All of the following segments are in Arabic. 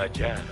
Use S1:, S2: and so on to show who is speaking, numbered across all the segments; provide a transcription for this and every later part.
S1: مجال.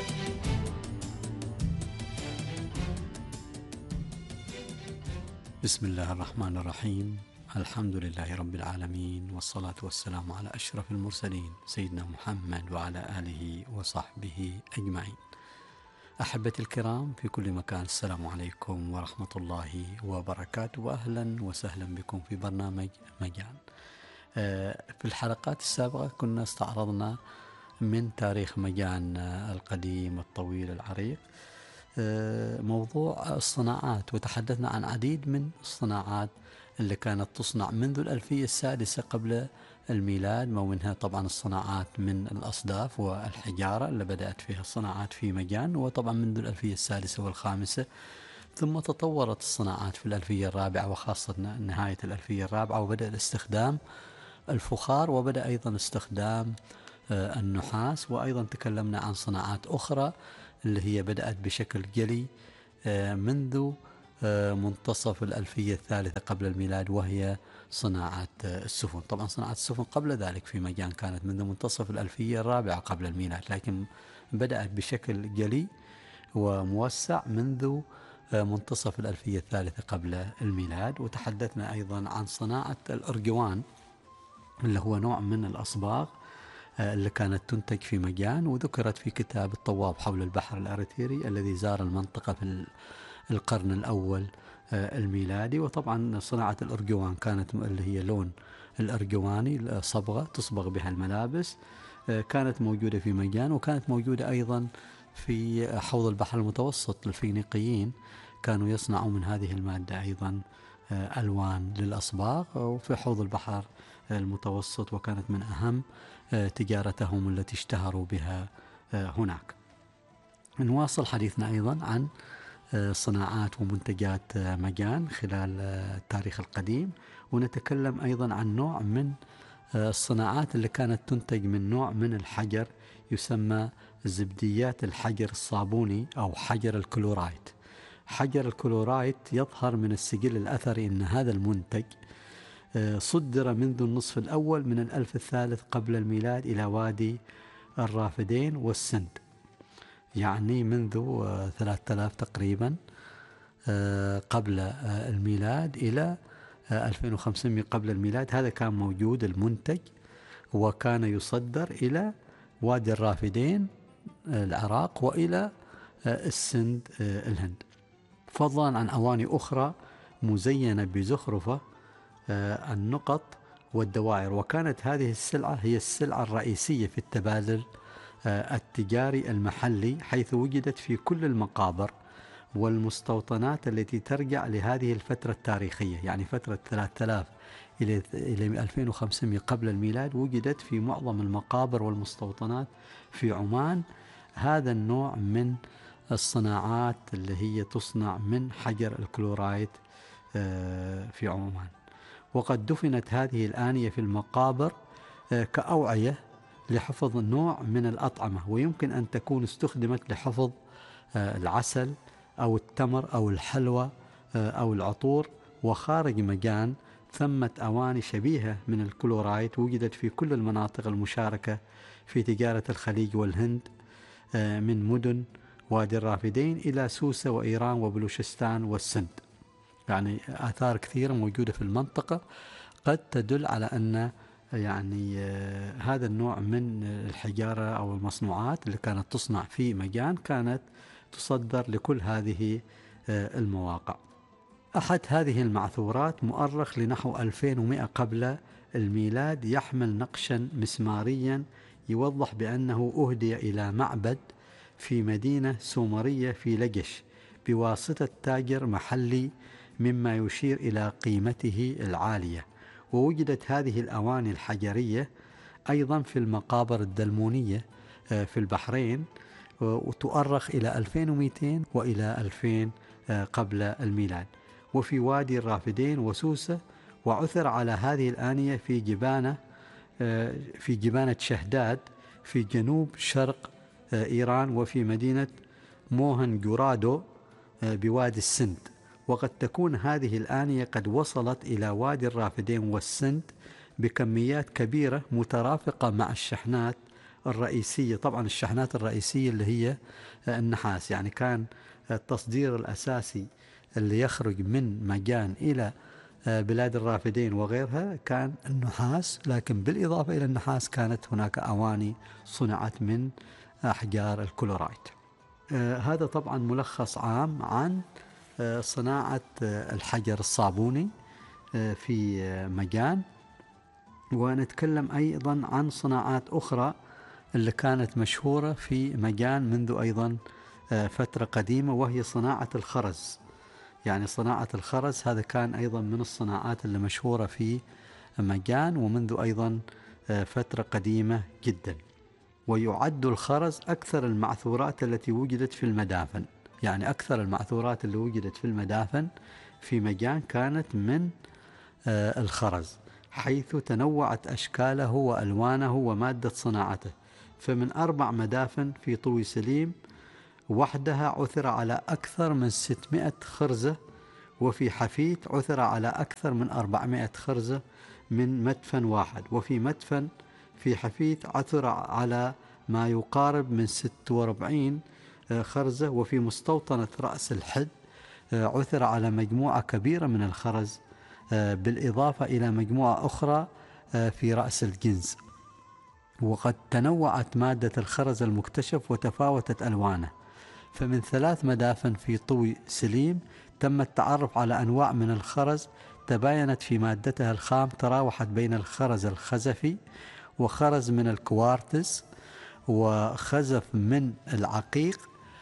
S2: بسم الله الرحمن الرحيم. الحمد لله رب العالمين، والصلاة والسلام على أشرف المرسلين سيدنا محمد وعلى آله وصحبه أجمعين. أحبتي الكرام في كل مكان، السلام عليكم ورحمة الله وبركاته، وأهلا وسهلا بكم في برنامج مجال. في الحلقات السابقة كنا استعرضنا من تاريخ مجان القديم الطويل العريق موضوع الصناعات، وتحدثنا عن عديد من الصناعات اللي كانت تصنع منذ الألفية السادسة قبل الميلاد، ومنها طبعا الصناعات من الأصداف والحجارة اللي بدأت فيها الصناعات في مجان، وطبعا منذ الألفية السادسة والخامسة. ثم تطورت الصناعات في الألفية الرابعة، وخاصة نهاية الألفية الرابعة، وبدأ الاستخدام الفخار، وبدأ أيضا استخدام النحاس. وأيضا تكلمنا عن صناعات أخرى اللي هي بدأت بشكل جلي منذ منتصف الألفية الثالثة قبل الميلاد، وهي صناعة السفن. طبعا صناعة السفن قبل ذلك في مجان كانت منذ منتصف الألفية الرابعة قبل الميلاد، لكن بدأت بشكل جلي وموسع منذ منتصف الألفية الثالثة قبل الميلاد. وتحدثنا أيضا عن صناعة الأرجوان اللي هو نوع من الأصباغ اللي كانت تنتج في مجان، وذكرت في كتاب الطواب حول البحر الأريتري الذي زار المنطقة في القرن الأول الميلادي. وطبعا صناعة الأرجوان كانت اللي هي لون الأرجواني، صبغة تصبغ بها الملابس، كانت موجودة في مجان، وكانت موجودة أيضا في حوض البحر المتوسط. الفينيقيين كانوا يصنعوا من هذه المادة أيضا ألوان للأصباغ، وفي حوض البحر المتوسط، وكانت من أهم تجارتهم التي اشتهروا بها هناك. نواصل حديثنا أيضا عن صناعات ومنتجات مجان خلال التاريخ القديم، ونتكلم أيضا عن نوع من الصناعات اللي كانت تنتج من نوع من الحجر يسمى زبديات الحجر الصابوني أو حجر الكلورايت. حجر الكلورايت يظهر من السجل الأثري أن هذا المنتج صدر منذ النصف الأول من الألف الثالث قبل الميلاد إلى وادي الرافدين والسند، يعني منذ 3000 تقريبا قبل الميلاد إلى 2500 قبل الميلاد. هذا كان موجود المنتج، وكان يصدر إلى وادي الرافدين العراق وإلى السند الهند، فضلا عن أواني أخرى مزينة بزخرفة النقط والدوائر. وكانت هذه السلعة هي السلعة الرئيسية في التبادل التجاري المحلي، حيث وجدت في كل المقابر والمستوطنات التي ترجع لهذه الفترة التاريخية، يعني فترة 3000 إلى 2500 قبل الميلاد. وجدت في معظم المقابر والمستوطنات في عمان هذا النوع من الصناعات اللي هي تصنع من حجر الكلورايت في عمان. وقد دفنت هذه الآنية في المقابر كأوعية لحفظ نوع من الأطعمة، ويمكن أن تكون استخدمت لحفظ العسل أو التمر أو الحلوى أو العطور. وخارج مجان ثمة أواني شبيهة من الكلورايت وجدت في كل المناطق المشاركة في تجارة الخليج والهند، من مدن وادي الرافدين إلى سوسة وإيران وبلوشستان والسند. يعني آثار كثيرة موجودة في المنطقة قد تدل على أن يعني هذا النوع من الحجارة أو المصنوعات اللي كانت تصنع في مجان كانت تصدر لكل هذه المواقع. أحد هذه المعثورات مؤرخ لنحو 2100 قبل الميلاد، يحمل نقشا مسماريا يوضح بأنه أهدي إلى معبد في مدينة سومرية في لقش بواسطة تاجر محلي، مما يشير إلى قيمته العالية. ووجدت هذه الأواني الحجرية أيضا في المقابر الدلمونية في البحرين، وتؤرخ إلى 2200 وإلى 2000 قبل الميلاد، وفي وادي الرافدين وسوسة. وعثر على هذه الآنية في جبانة شهداد في جنوب شرق إيران، وفي مدينة موهن جورادو بوادي السند. وقد تكون هذه الآنية قد وصلت إلى وادي الرافدين والسند بكميات كبيرة مترافقة مع الشحنات الرئيسية، طبعا الشحنات الرئيسية اللي هي النحاس. يعني كان التصدير الأساسي اللي يخرج من مجان إلى بلاد الرافدين وغيرها كان النحاس، لكن بالإضافة إلى النحاس كانت هناك أواني صنعت من أحجار الكلورايت. هذا طبعا ملخص عام عن صناعة الحجر الصابوني في مجان. ونتكلم أيضا عن صناعات أخرى اللي كانت مشهورة في مجان منذ أيضا فترة قديمة، وهي صناعة الخرز. يعني صناعة الخرز هذا كان أيضا من الصناعات اللي مشهورة في مجان ومنذ أيضا فترة قديمة جدا. ويعد الخرز أكثر المعثورات التي وجدت في المدافن. يعني أكثر المعثورات اللي وجدت في المدافن في مجان كانت من الخرز، حيث تنوعت أشكاله وألوانه ومادة صناعته. فمن 4 مدافن في طوي سليم وحدها عثر على أكثر من 600 خرزة، وفي حفيت عثر على أكثر من 400 خرزة من مدفن واحد، وفي مدفن في حفيت عثر على ما يقارب من 46 خرزة، وفي مستوطنة رأس الحد عثر على مجموعة كبيرة من الخرز، بالإضافة إلى مجموعة أخرى في رأس الجنز. وقد تنوعت مادة الخرز المكتشف وتفاوتت ألوانه. فمن 3 مدافن في طوي سليم تم التعرف على أنواع من الخرز تباينت في مادتها الخام، تراوحت بين الخرز الخزفي وخرز من الكوارتز وخزف من العقيق،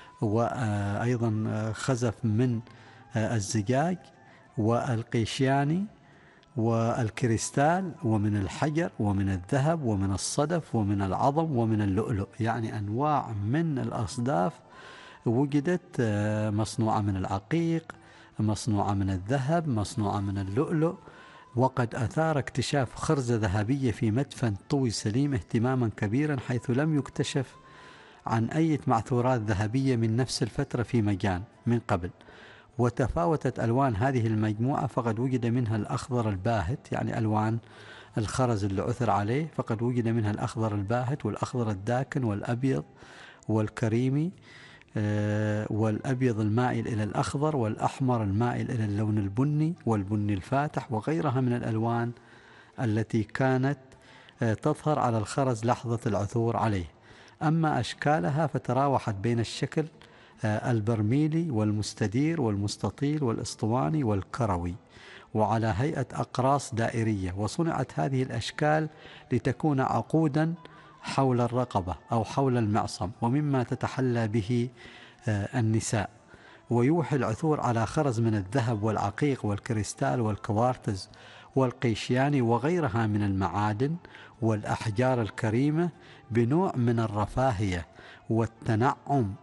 S2: وأيضا خزف من الزجاج والقيشياني والكريستال ومن الحجر ومن الذهب ومن الصدف ومن العظم ومن اللؤلؤ. يعني أنواع من الأصداف وجدت مصنوعة من العقيق، مصنوعة من الذهب، مصنوعة من اللؤلؤ. وقد أثار اكتشاف خرزة ذهبية في مدفن طوي سليم اهتماما كبيرا، حيث لم يكتشف عن أي معثورات ذهبية من نفس الفترة في مجان من قبل. وتفاوتت ألوان هذه المجموعة، فقد وجد منها الأخضر الباهت، يعني ألوان الخرز اللي عثر عليه، فقد وجد منها الأخضر الباهت والأخضر الداكن والأبيض والكريمي والأبيض المائل إلى الأخضر والأحمر المائل إلى اللون البني والبني الفاتح وغيرها من الألوان التي كانت تظهر على الخرز لحظة العثور عليه. أما أشكالها فتراوحت بين الشكل البرميلي والمستدير والمستطيل والاسطواني والكروي، وعلى هيئة أقراص دائرية. وصنعت هذه الأشكال لتكون عقودا حول الرقبة أو حول المعصم، ومما تتحلى به النساء. ويوحي العثور على خرز من الذهب والعقيق والكريستال والكوارتز والقيشياني وغيرها من المعادن والأحجار الكريمة بنوع من الرفاهية والتنعم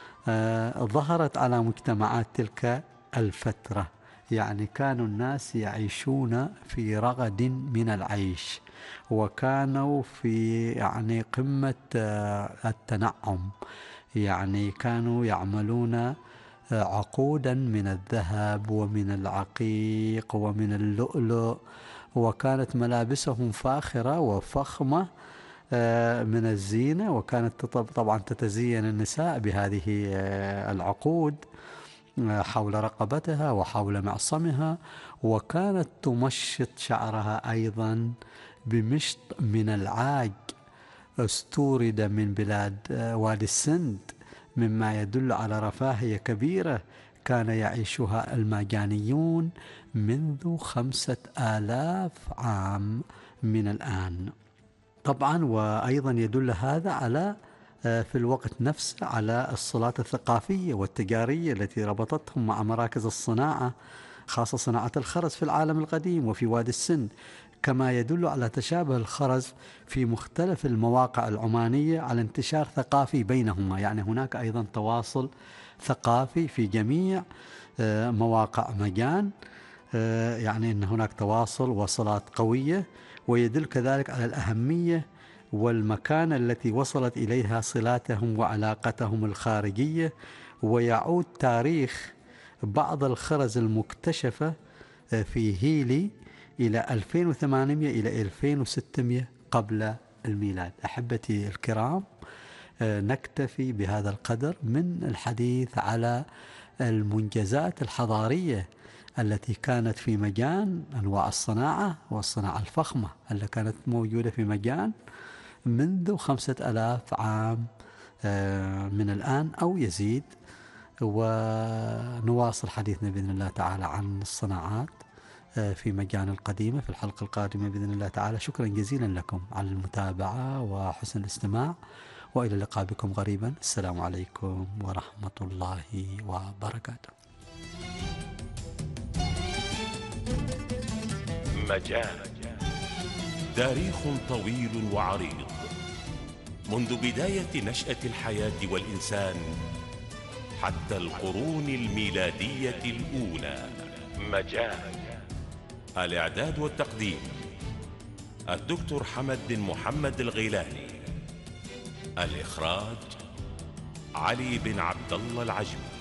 S2: ظهرت على مجتمعات تلك الفترة. يعني كانوا الناس يعيشون في رغد من العيش، وكانوا في يعني قمة التنعم. يعني كانوا يعملون عقودا من الذهب ومن العقيق ومن اللؤلؤ، وكانت ملابسهم فاخرة وفخمة من الزينة، وكانت طبعا تتزين النساء بهذه العقود حول رقبتها وحول معصمها. وكانت تمشط شعرها أيضا بمشط من العاج استورد من بلاد وادي السند، مما يدل على رفاهية كبيرة كان يعيشها المجانيون منذ 5000 عام من الآن. طبعا وأيضا يدل هذا على في الوقت نفسه على الصلات الثقافية والتجارية التي ربطتهم مع مراكز الصناعة، خاصة صناعة الخرز في العالم القديم وفي وادي السند، كما يدل على تشابه الخرز في مختلف المواقع العمانية على انتشار ثقافي بينهما. يعني هناك أيضا تواصل ثقافي في جميع مواقع مجان، يعني أن هناك تواصل وصلات قوية. ويدل كذلك على الأهمية والمكانة التي وصلت إليها صلاتهم وعلاقتهم الخارجية. ويعود تاريخ بعض الخرز المكتشفة في هيلي إلى 2800 إلى 2600 قبل الميلاد. أحبتي الكرام، نكتفي بهذا القدر من الحديث على المنجزات الحضارية التي كانت في مجال أنواع الصناعة والصناعة الفخمة التي كانت موجودة في مجال منذ 5000 عام من الآن أو يزيد. ونواصل حديثنا بإذن الله تعالى عن الصناعات في مجالنا القديمة في الحلقة القادمة بإذن الله تعالى. شكرا جزيلا لكم على المتابعة وحسن الاستماع، وإلى اللقاء بكم قريبا. السلام عليكم ورحمة الله وبركاته.
S1: مجال تاريخ طويل وعريض منذ بداية نشأة الحياة والإنسان حتى القرون الميلادية الأولى. مجال الإعداد والتقديم الدكتور حمد بن محمد الغيلاني. الإخراج علي بن عبد الله العجمي.